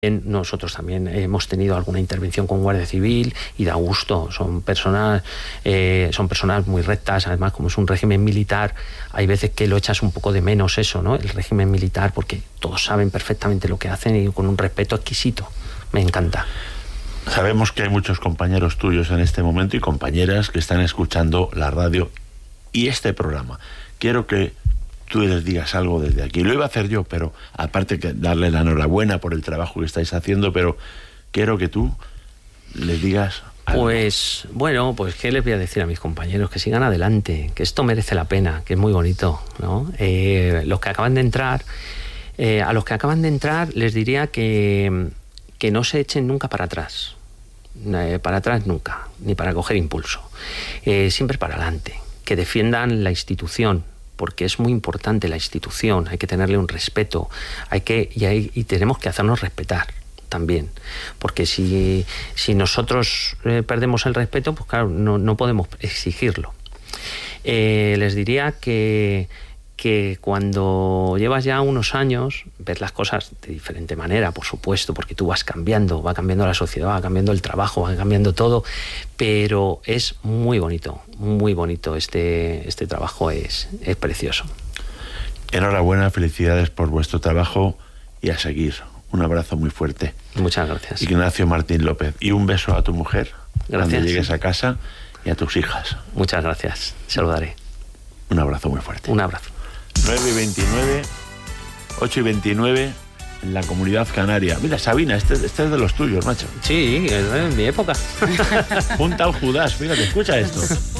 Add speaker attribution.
Speaker 1: Nosotros también hemos tenido alguna intervención con Guardia Civil y da gusto, son personas muy rectas. Además, como es un régimen militar, hay veces que lo echas un poco de menos eso, ¿no? El régimen militar, porque todos saben perfectamente lo que hacen y con un respeto exquisito. Me encanta.
Speaker 2: Sabemos que hay muchos compañeros tuyos en este momento y compañeras que están escuchando la radio y este programa. Quiero que tú les digas algo desde aquí. Lo iba a hacer yo, pero aparte que darle la enhorabuena por el trabajo que estáis haciendo, pero quiero que tú les digas algo.
Speaker 1: Pues bueno, pues qué les voy a decir a mis compañeros, que sigan adelante, que esto merece la pena, que es muy bonito, ¿no? Los que acaban de entrar, a los que acaban de entrar les diría que no se echen nunca para atrás nunca, ni para coger impulso, siempre para adelante, que defiendan la institución, porque es muy importante la institución, hay que tenerle un respeto, y tenemos que hacernos respetar también, porque si nosotros perdemos el respeto, pues claro, no podemos exigirlo. Les diría que cuando llevas ya unos años, ves las cosas de diferente manera, por supuesto, porque tú vas cambiando, va cambiando la sociedad, va cambiando el trabajo, va cambiando todo, pero es muy bonito este trabajo, es precioso.
Speaker 2: Enhorabuena, felicidades por vuestro trabajo y a seguir. Un abrazo muy fuerte.
Speaker 1: Muchas gracias.
Speaker 2: Ignacio Martín López. Y un beso a tu mujer.
Speaker 1: Gracias.
Speaker 2: Cuando llegues a casa, y a tus hijas.
Speaker 1: Muchas gracias. Saludaré.
Speaker 2: Un abrazo muy fuerte.
Speaker 1: Un abrazo.
Speaker 2: 9:29, 8:29 en la Comunidad Canaria. Mira, Sabina, este es de los tuyos, macho.
Speaker 1: Sí, es de mi época.
Speaker 2: Junta al Judas, fíjate, escucha esto.